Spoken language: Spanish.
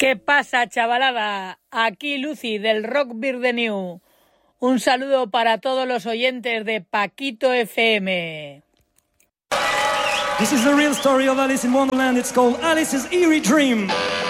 ¿Qué pasa, chavalada? Aquí Lucy del Rock Beer the New. Un saludo para todos los oyentes de Paquito FM. This is the real story of Alice in Wonderland. It's called Alice's Eerie Dream.